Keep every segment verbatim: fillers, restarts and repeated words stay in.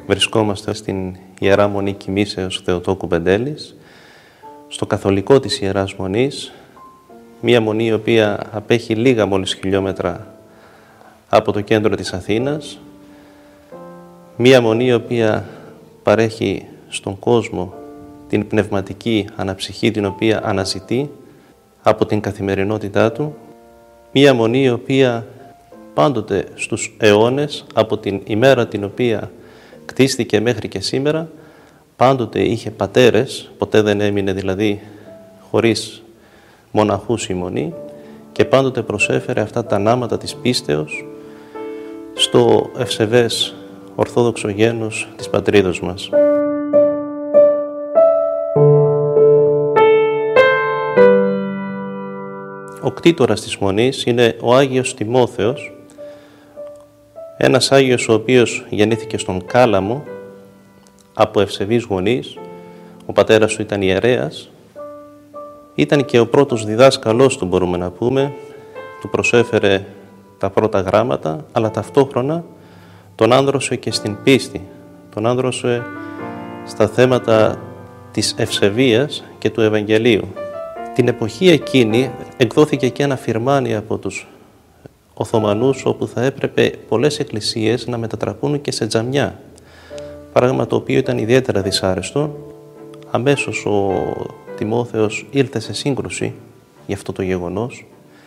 Βρισκόμαστε στην Ιερά Μονή Κοιμήσεως Θεοτόκου Πεντέλης, στο καθολικό της Ιεράς Μονής, μία μονή η οποία απέχει λίγα μόλις χιλιόμετρα από το κέντρο της Αθήνας, μία μονή η οποία παρέχει στον κόσμο την πνευματική αναψυχή την οποία αναζητεί από την καθημερινότητά του, μία μονή η οποία πάντοτε στους αιώνες, από την ημέρα την οποία κτίστηκε μέχρι και σήμερα, πάντοτε είχε πατέρες, ποτέ δεν έμεινε δηλαδή χωρίς μοναχούς η μονή, και πάντοτε προσέφερε αυτά τα νάματα της πίστεως στο ευσεβές ορθόδοξο γένος της πατρίδος μας. Ο κτήτορας της Μονής είναι ο Άγιος Τιμόθεος, ένας Άγιος ο οποίος γεννήθηκε στον Κάλαμο από ευσεβείς γονείς. Ο πατέρας του ήταν ιερέας, ήταν και ο πρώτος διδάσκαλός του, μπορούμε να πούμε, του προσέφερε τα πρώτα γράμματα, αλλά ταυτόχρονα τον άνδρωσε και στην πίστη, τον άνδρωσε στα θέματα της ευσεβίας και του Ευαγγελίου. Την εποχή εκείνη εκδόθηκε και ένα φυρμάνι από τους Οθωμανούς, όπου θα έπρεπε πολλές εκκλησίες να μετατραπούν και σε τζαμιά, πράγμα το οποίο ήταν ιδιαίτερα δυσάρεστο. Αμέσως ο Τιμόθεος ήρθε σε σύγκρουση για αυτό το γεγονός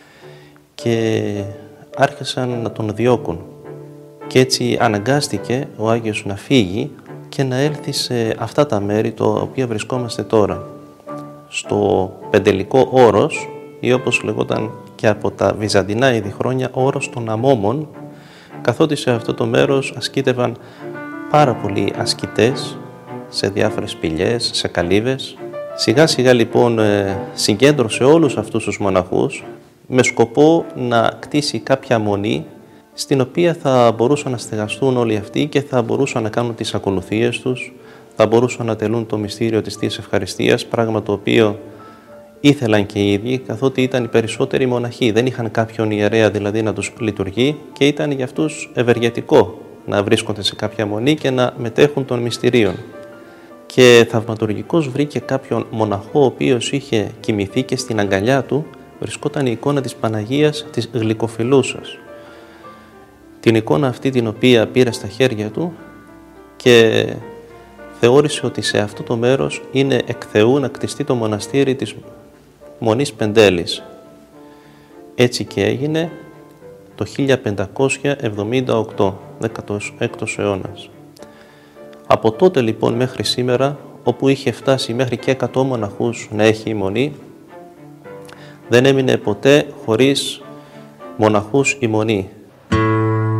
και άρχισαν να τον διώκουν. Και έτσι αναγκάστηκε ο Άγιος να φύγει και να έλθει σε αυτά τα μέρη τα οποία βρισκόμαστε τώρα, στο Πεντελικό Όρος, ή όπως λεγόταν και από τα βυζαντινά ήδη χρόνια, όρος των Αμόμων, καθότι σε αυτό το μέρος ασκήτευαν πάρα πολλοί ασκητές σε διάφορες σπηλιές, σε καλύβες. Σιγά σιγά λοιπόν συγκέντρωσε όλους αυτούς τους μοναχούς με σκοπό να κτίσει κάποια μονή στην οποία θα μπορούσαν να στεγαστούν όλοι αυτοί και θα μπορούσαν να κάνουν τις ακολουθίες τους, θα μπορούσαν να τελούν το μυστήριο της Θείας Ευχαριστίας, πράγμα το οποίο ήθελαν και οι ίδιοι, καθότι ήταν οι περισσότεροι μοναχοί. Δεν είχαν κάποιον ιερέα δηλαδή να τους λειτουργεί και ήταν για αυτούς ευεργετικό να βρίσκονται σε κάποια μονή και να μετέχουν των μυστηρίων. Και θαυματουργικός βρήκε κάποιον μοναχό, ο οποίος είχε κοιμηθεί και στην αγκαλιά του βρισκόταν η εικόνα της Παναγίας της Γλυκοφιλούσας. Την εικόνα αυτή την οποία πήρε στα χέρια του και θεώρησε ότι σε αυτό το μέρος είναι εκ Θεού να κτιστεί το μοναστήρι της Μονής Πεντέλης. Έτσι και έγινε το χίλια πεντακόσια εβδομήντα οκτώ, δέκατος έκτος αιώνας. Από τότε λοιπόν μέχρι σήμερα, όπου είχε φτάσει μέχρι και εκατό μοναχούς να έχει η Μονή, δεν έμεινε ποτέ χωρίς μοναχούς η Μονή.